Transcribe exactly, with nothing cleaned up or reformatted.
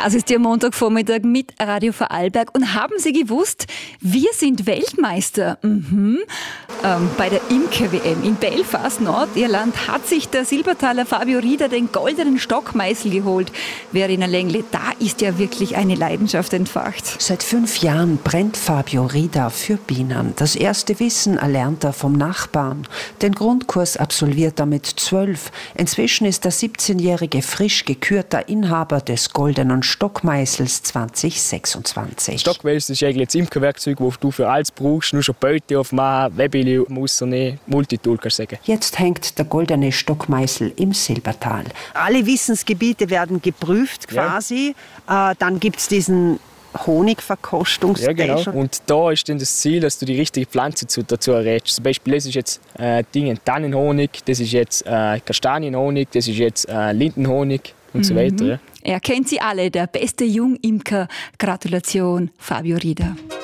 Das ist Ihr Montagvormittag mit Radio Vorarlberg. Und haben Sie gewusst, wir sind Weltmeister? Mhm. Ähm, bei der Imker-W M in Belfast, Nordirland, hat sich der Silbertaler Fabio Rieder den goldenen Stockmeißel geholt. Verena Lengle, da ist ja wirklich eine Leidenschaft entfacht. Seit fünf Jahren brennt Fabio Rieder für Bienen. Das erste Wissen erlernt er vom Nachbarn. Den Grundkurs absolviert er mit zwölf. Inzwischen ist der siebzehnjährige frisch gekürter Inhaber des goldenen Stockmeißels zwanzig sechsundzwanzig. Stockmeißel ist eigentlich das Imkerwerkzeug, das du für alles brauchst. Nur schon Beute aufmachen, Webeli rausnehmen, Multitool kannst du sagen. Jetzt hängt der goldene Stockmeißel im Silbertal. Alle Wissensgebiete werden geprüft quasi. Ja. Äh, dann gibt es diesen Honigverkostungsday. Ja, genau. Und da ist dann das Ziel, dass du die richtige Pflanze dazu errätst. Zum Beispiel, das ist jetzt äh, Ding, Tannenhonig, das ist jetzt äh, Kastanienhonig, das ist jetzt äh, Lindenhonig und mhm. so weiter. Ja. Er kennt sie alle, der beste Jungimker. Gratulation, Fabio Rieder.